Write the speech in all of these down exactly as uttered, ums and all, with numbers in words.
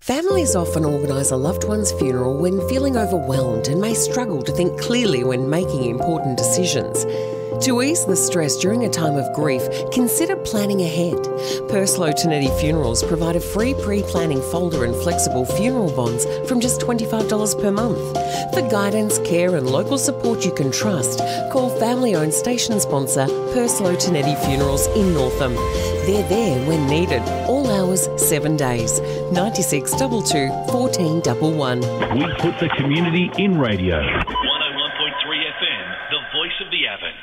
Families often organise a loved one's funeral when feeling overwhelmed and may struggle to think clearly when making important decisions. To ease the stress during a time of grief, consider planning ahead. Perslow Tonetti Funerals provide a free pre-planning folder and flexible funeral bonds from just twenty-five dollars per month. For guidance, care and local support you can trust, call family-owned station sponsor Perslow Tonetti Funerals in Northam. They're there when needed, all hours, seven days. ninety-six two two, one four one one. We put the community in radio. one oh one point three F M, the voice of the Avon.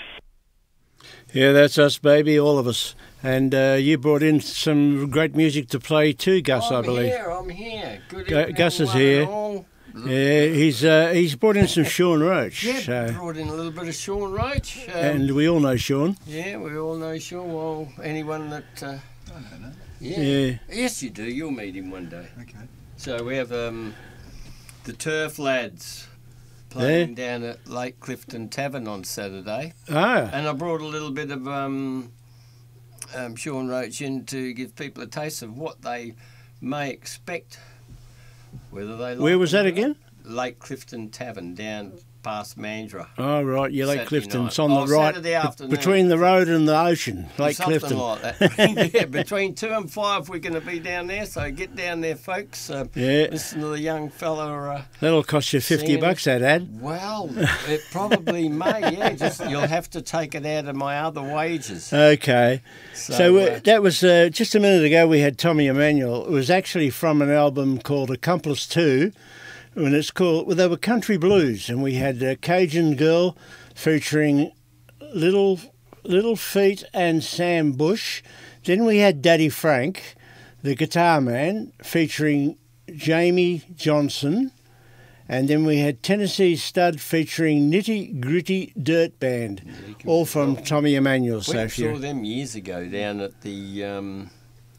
Yeah, that's us, baby, all of us. And uh, you brought in some great music to play too, Gus, I'm I believe. Here, I'm here. Good Gu- evening, Gus is one here. and all. Yeah, he's uh, he's brought in some Sean Roach. Yeah, so- brought in a little bit of Sean Roach. Um, and we all know Sean. yeah, we all know Sean. Well, anyone that. Uh, I don't know. yeah. Yeah. Yes, you do. You'll meet him one day. Okay. So we have um, the Turf Lads playing down at Lake Clifton Tavern on Saturday. Ah, And I brought a little bit of um, um, Sean Roach in to give people a taste of what they may expect. Whether they like where was it that or again? not. Lake Clifton Tavern down past Mandurah. Oh, right, yeah, Lake Saturday Clifton. night. It's on Oh, the right, Saturday afternoon. between the road and the ocean, Lake Something Clifton. like that. Yeah, between two and five we're going to be down there, so get down there, folks. Uh, Yeah. Listen to the young fella. Uh, That'll cost you fifty Singing. bucks, that ad. well, it probably may, yeah. Just you'll have to take it out of my other wages. Okay. So, So, uh, uh, that was uh, just a minute ago. We had Tommy Emmanuel. It was actually from an album called Accomplice Two, and it's called. Well, they were country blues, and we had uh, Cajun Girl featuring Little Little Feet and Sam Bush. Then we had Daddy Frank, the guitar man, featuring Jamie Johnson. And then we had Tennessee Stud featuring Nitty Gritty Dirt Band, all from Tommy Emmanuel. So we if saw you, them years ago down at the um,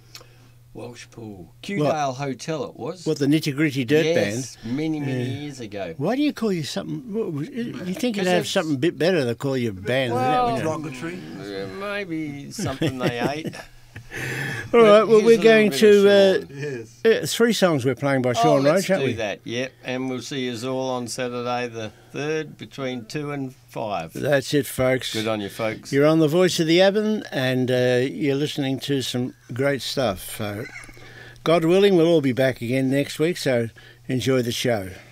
Welsh Pool. Qdale Hotel it was. what, the Nitty Gritty Dirt yes, Band? many, many Yeah. years ago. Why do you call you something? what was- You think you'd Because have it's- something a bit better to call you band than that, Well, wouldn't you? Derogatory. Uh, maybe something they ate. All right, well, Here's we're a going little bit to. of Uh, Sean. Yes. uh, three songs we're playing by Oh, Sean let's Roach, aren't do we? that, yep. And we'll see you all on Saturday the third between two and five. That's it, folks. Good on you, folks. You're on the Voice of the Avon, and uh, you're listening to some great stuff. So, God willing, we'll all be back again next week, so enjoy the show.